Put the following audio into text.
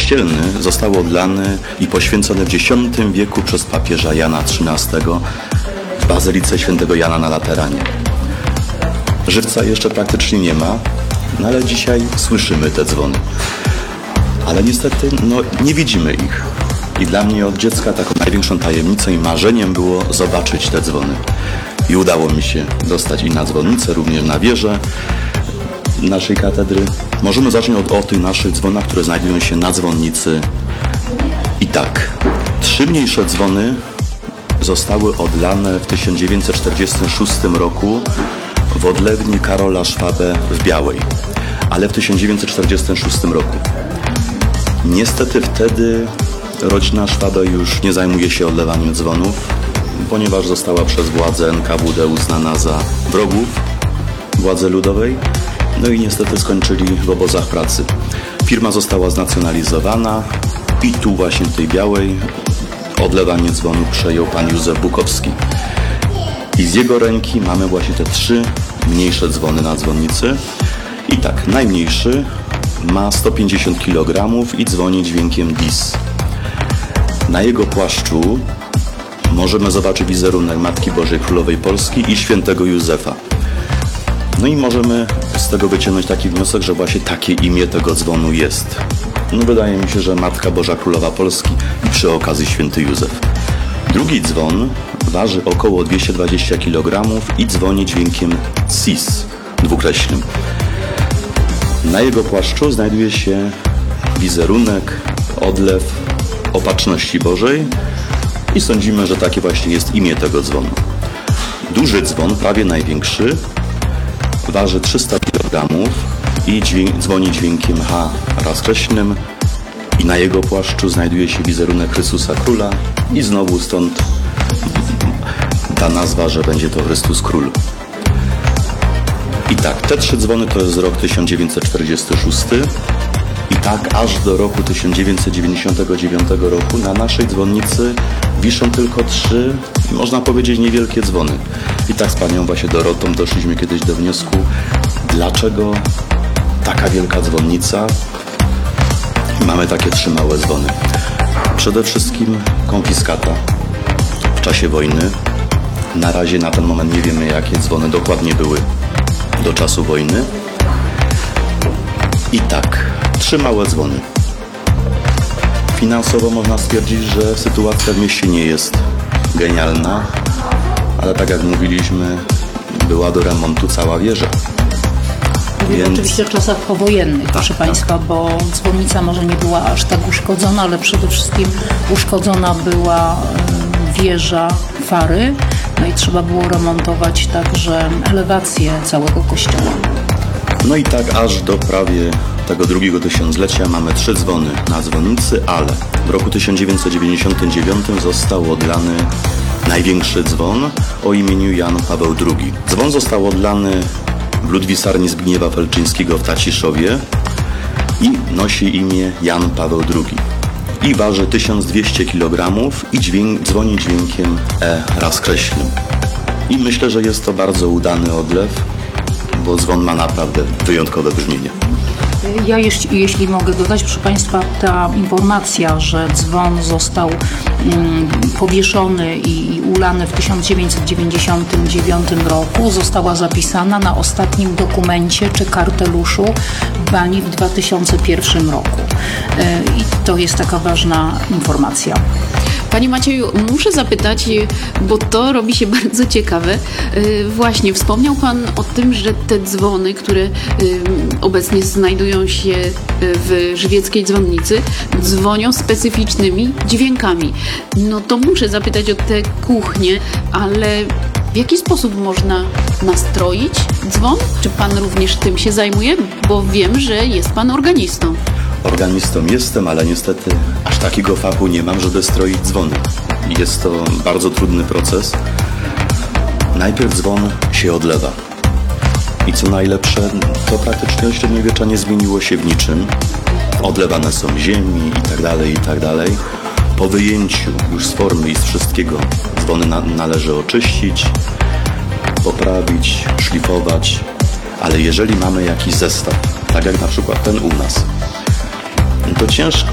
kościelny został odlany i poświęcony w X wieku przez papieża Jana XIII w Bazylice Świętego Jana na Lateranie. Żywca jeszcze praktycznie nie ma, no ale dzisiaj słyszymy te dzwony. Ale niestety nie widzimy ich. I dla mnie od dziecka taką największą tajemnicą i marzeniem było zobaczyć te dzwony. I udało mi się dostać i na dzwonnicę, również na wieżę naszej katedry. Możemy zacząć od tych naszych dzwonach, które znajdują się na dzwonnicy. I tak, 3 mniejsze dzwony zostały odlane w 1946 roku w odlewni Karola Szwabę w Białej, ale w 1946 roku. Niestety wtedy rodzina Szwabę już nie zajmuje się odlewaniem dzwonów, ponieważ została przez władze NKWD uznana za wrogów władzy ludowej, no i niestety skończyli w obozach pracy. Firma została znacjonalizowana i tu właśnie w tej Białej odlewanie dzwonów przejął pan Józef Bukowski. I z jego ręki mamy właśnie te 3 mniejsze dzwony na dzwonnicy. I tak, najmniejszy ma 150 kg i dzwoni dźwiękiem dis. Na jego płaszczu możemy zobaczyć wizerunek Matki Bożej Królowej Polski i świętego Józefa. No i możemy z tego wyciągnąć taki wniosek, że właśnie takie imię tego dzwonu jest. No wydaje mi się, że Matka Boża Królowa Polski i przy okazji święty Józef. Drugi dzwon waży około 220 kg i dzwoni dźwiękiem cis, dwukreślnym. Na jego płaszczu znajduje się wizerunek, odlew Opatrzności Bożej i sądzimy, że takie właśnie jest imię tego dzwonu. Duży dzwon, prawie największy, waży 300 kg i dzwoni dźwiękiem H rozkreślnym i na jego płaszczu znajduje się wizerunek Chrystusa Króla i znowu stąd ta nazwa, że będzie to Chrystus Król. I tak, te 3 dzwony to jest rok 1946 i tak aż do roku 1999 roku na naszej dzwonnicy wiszą tylko 3, można powiedzieć, niewielkie dzwony. I tak z panią właśnie Dorotą doszliśmy kiedyś do wniosku, dlaczego taka wielka dzwonnica i mamy takie 3 małe dzwony. Przede wszystkim konfiskata w czasie wojny. Na razie na ten moment nie wiemy, jakie dzwony dokładnie były do czasu wojny. I tak, 3 małe dzwony. Finansowo można stwierdzić, że sytuacja w mieście nie jest genialna, ale tak jak mówiliśmy, była do remontu cała wieża. Mówimy oczywiście o czasach powojennych, proszę Państwa, bo dzwonnica może nie była aż tak uszkodzona, ale przede wszystkim uszkodzona była wieża fary, no i trzeba było remontować także elewację całego kościoła. No i tak aż do prawie tego drugiego tysiąclecia mamy 3 dzwony na dzwonnicy, ale w roku 1999 został odlany największy dzwon o imieniu Jan Paweł II. Dzwon został odlany w ludwisarni Zbigniewa Felczyńskiego w Taciszowie i nosi imię Jan Paweł II. I waży 1200 kg i dzwoni dźwiękiem E rozkreślnym. I myślę, że jest to bardzo udany odlew, bo dzwon ma naprawdę wyjątkowe brzmienie. Ja jeśli mogę dodać, proszę Państwa, ta informacja, że dzwon został powieszony i ulany w 1999 roku została zapisana na ostatnim dokumencie czy karteluszu bani w 2001 roku. I to jest taka ważna informacja. Panie Macieju, muszę zapytać, bo to robi się bardzo ciekawe. Właśnie wspomniał Pan o tym, że te dzwony, które obecnie znajdują się w żywieckiej dzwonnicy, dzwonią specyficznymi dźwiękami. No to muszę zapytać o te kuchnie, ale w jaki sposób można nastroić dzwon? Czy Pan również tym się zajmuje? Bo wiem, że jest Pan organistą. Organistą jestem, ale niestety aż takiego fachu nie mam, żeby stroić dzwony. Jest to bardzo trudny proces. Najpierw dzwon się odlewa. I co najlepsze, to praktycznie od średniowiecza nie zmieniło się w niczym. Odlewane są ziemi i tak dalej. Po wyjęciu już z formy i z wszystkiego dzwony należy oczyścić, poprawić, szlifować. Ale jeżeli mamy jakiś zestaw, tak jak na przykład ten u nas, to ciężko